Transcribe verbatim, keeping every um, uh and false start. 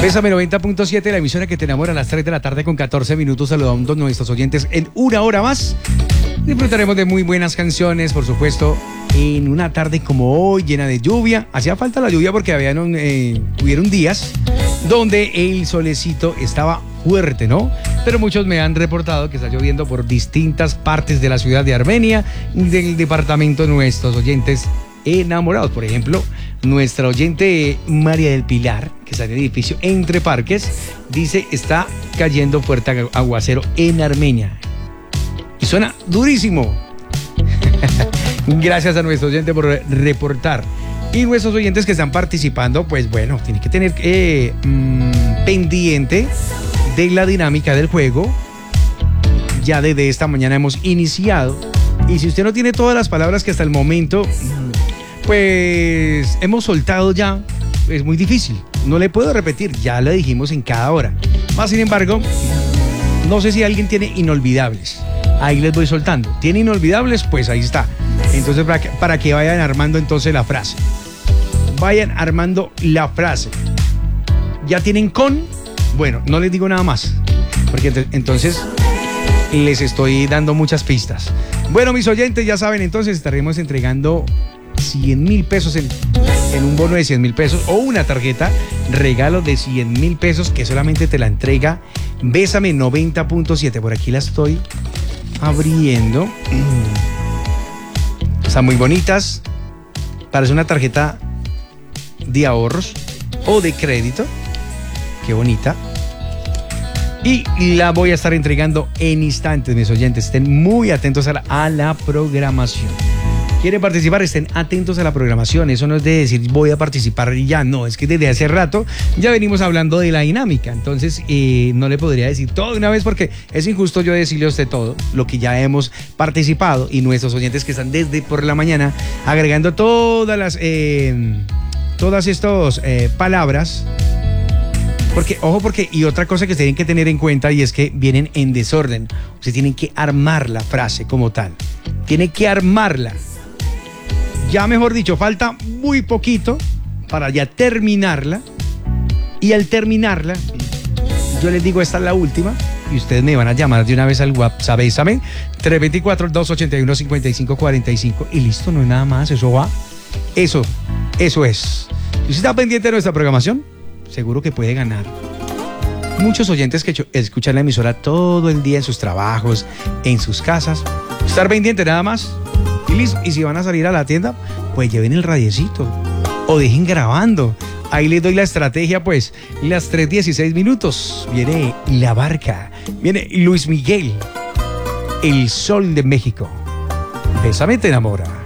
Bésame noventa punto siete, la emisora que te enamora, a las tres de la tarde con catorce minutos. Saludando a nuestros oyentes en una hora más. Disfrutaremos de muy buenas canciones, por supuesto, en una tarde como hoy, llena de lluvia. Hacía falta la lluvia porque habían, eh, hubieron días donde el solecito estaba fuerte, ¿no? Pero muchos me han reportado que está lloviendo por distintas partes de la ciudad de Armenia, del departamento de nuestros oyentes enamorados. Por ejemplo, nuestra oyente María del Pilar, que está en el edificio Entre Parques, dice: está cayendo fuerte aguacero en Armenia. Y suena durísimo. Gracias a nuestro oyente por reportar. Y nuestros oyentes que están participando, pues bueno, tienen que tener eh, mmm, pendiente de la dinámica del juego. Ya desde esta mañana hemos iniciado. Y si usted no tiene todas las palabras que hasta el momento, pues hemos soltado ya, es muy difícil. No le puedo repetir, ya lo dijimos en cada hora. Más sin embargo, no sé si alguien tiene inolvidables. Ahí les voy soltando. ¿Tiene inolvidables? Pues ahí está. Entonces, para que, para que vayan armando entonces la frase. Vayan armando la frase. ¿Ya tienen con? Bueno, no les digo nada más, porque entonces les estoy dando muchas pistas. Bueno, mis oyentes, ya saben, entonces estaremos entregando cien mil pesos en, en un bono de cien mil pesos o una tarjeta regalo de cien mil pesos que solamente te la entrega Bésame noventa punto siete. Por aquí la estoy abriendo. Están muy bonitas. Parece una tarjeta de ahorros o de crédito. Qué bonita. Y la voy a estar entregando en instantes, mis oyentes. Estén muy atentos a la, a la programación. ¿Quieren participar? Estén atentos a la programación. Eso no es de decir voy a participar y ya. No, es que desde hace rato ya venimos hablando de la dinámica. Entonces eh, no le podría decir todo de una vez porque es injusto yo decirle a usted todo lo que ya hemos participado. Y nuestros oyentes que están desde por la mañana agregando todas las eh, todas estas eh, palabras. Porque, ojo, porque, y otra cosa que tienen que tener en cuenta, y es que vienen en desorden. Ustedes tienen que armar la frase como tal. Tienen que armarla. Ya mejor dicho, falta muy poquito para ya terminarla. Y al terminarla, yo les digo, esta es la última. Y ustedes me van a llamar de una vez al WhatsApp. Bésame, tres dos cuatro, dos ocho uno, cinco cinco cuatro cinco. Y listo, no hay nada más, eso va. Eso, eso es. ¿Y usted está pendiente de nuestra programación? Seguro que puede ganar. Muchos oyentes que escuchan la emisora todo el día en sus trabajos, en sus casas. Estar pendiente nada más. Y listo. Y si van a salir a la tienda, pues lleven el radiecito. O dejen grabando. Ahí les doy la estrategia, pues. Las tres dieciséis minutos. Viene La Barca. Viene Luis Miguel. El Sol de México. Bésame te enamora.